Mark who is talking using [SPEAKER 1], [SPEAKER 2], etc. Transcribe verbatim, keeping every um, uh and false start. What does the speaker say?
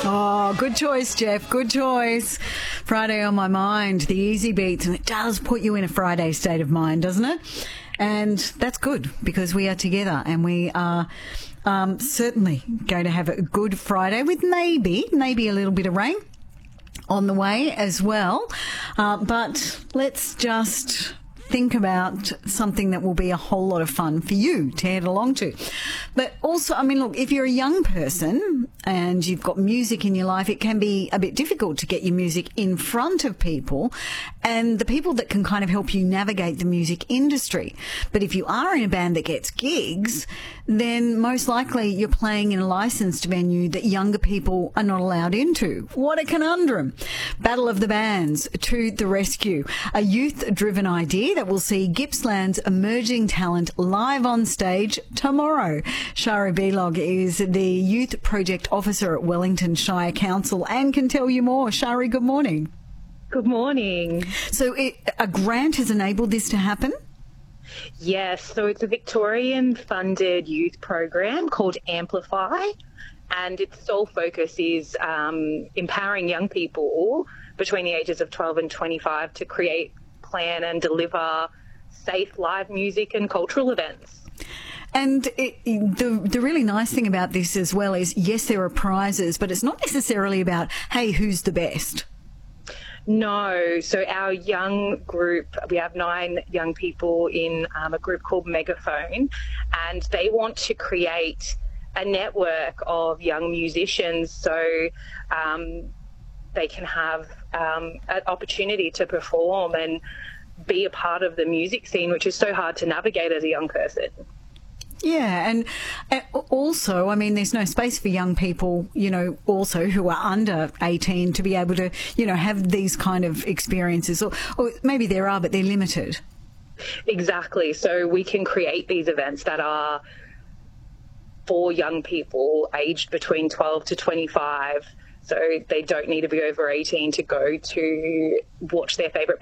[SPEAKER 1] Oh, good choice, Jeff. Good choice. Friday on my mind, the Easy Beats, and it does put you in a Friday state of mind, doesn't it? And that's good because we are together and we are um, certainly going to have a good Friday with maybe, maybe a little bit of rain on the way as well. Uh, but let's just think about something that will be a whole lot of fun for you to head along to. But also, I mean, look, if you're a young person and you've got music in your life, it can be a bit difficult to get your music in front of people and the people that can kind of help you navigate the music industry. But if you are in a band that gets gigs, then most likely you're playing in a licensed venue that younger people are not allowed into. What a conundrum. Battle of the Bands to the rescue. A youth-driven idea that will see Gippsland's emerging talent live on stage tomorrow. Shari Belog is the Youth Project Officer at Wellington Shire Council and can tell you more. Shari, good morning.
[SPEAKER 2] Good morning.
[SPEAKER 1] So it, a grant has enabled this to happen?
[SPEAKER 2] Yes, so it's a Victorian-funded youth program called Amplify, and its sole focus is um, empowering young people between the ages of twelve and twenty-five to create, plan and deliver safe live music and cultural events.
[SPEAKER 1] And it, the the really nice thing about this as well is, yes, there are prizes, but it's not necessarily about, hey, who's the best?
[SPEAKER 2] No, so our young group, we have nine young people in um, a group called Megaphone, and they want to create a network of young musicians so um, they can have um, an opportunity to perform and be a part of the music scene, which is so hard to navigate as a young person.
[SPEAKER 1] Yeah, and also, I mean, there's no space for young people, you know, also who are under eighteen to be able to, you know, have these kind of experiences. Or, or maybe there are, but they're limited.
[SPEAKER 2] Exactly. So we can create these events that are for young people aged between twelve to twenty-five. So they don't need to be over eighteen to go to watch their favourite